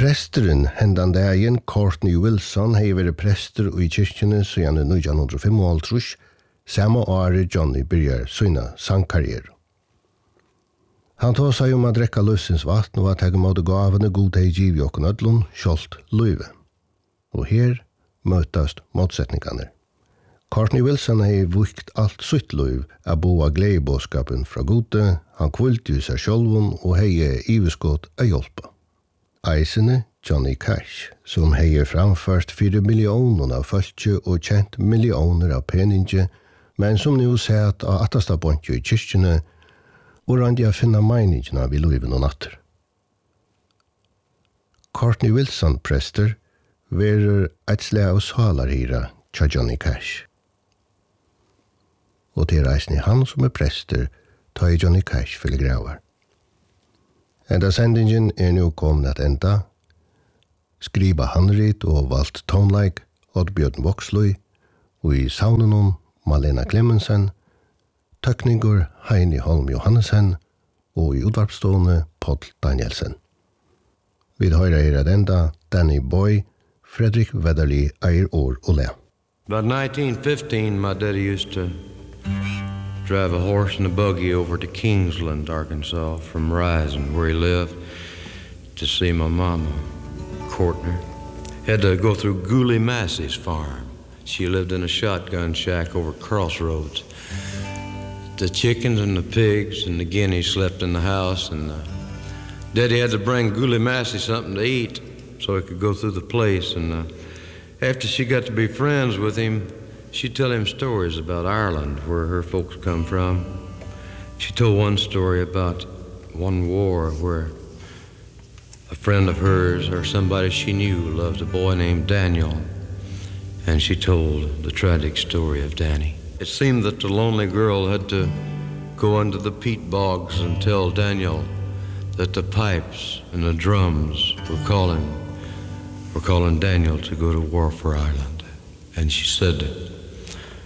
Presteren hendan dagen, Courtney Wilson, hei vært prester i kyrkjene siden 1955, samme året Johnny byrjar sina sangkarriere. Han tar seg om å drekka løsens vatten og at jeg måtte gavene god hei giv i okken ødlun, kjolt løyve. Og her møtast motsetningene. Courtney Wilson hei vukt alt sutt løyv av boa gledebåskapen fra gode, han kvulte seg sjolvun og hei iveskått av hjelpa. Eisene Johnny Cash, som heier framført 4 millioner av følge og kjent millioner av peninge, men som nu sett av atastabonje i kyrkjene, og randi å finne meiningene vid løyven og natter. Courtney Wilson prester verer et slag av salarhyra til Johnny Cash. Og til reisende han som prester, tar Johnny Cash for gravar. Enda sendingen nu kommet at enda. Skriva handrit og valgt tonleik Oddbjørn Voksløy, og i saunen Malena Clemensen, tøkninger Heini Holm Johannesen, og i utvarpstående Paul Danielsen. Vi hører at enda Danny Boy, Fredrik Wedderly eier år og le. About 1915, my daddy used to drive a horse and a buggy over to Kingsland, Arkansas, from Rising, where he lived, to see my mama, Courtney. Had to go through Gully Massey's farm. She lived in a shotgun shack over Crossroads. The chickens and the pigs and the guineas slept in the house, and Daddy had to bring Gully Massey something to eat so he could go through the place. And after she got to be friends with him, she'd tell him stories about Ireland, where her folks come from. She told one story about one war where a friend of hers or somebody she knew loved a boy named Daniel, and she told the tragic story of Danny. It seemed that the lonely girl had to go under the peat bogs and tell Daniel that the pipes and the drums were calling Daniel to go to war for Ireland. And she said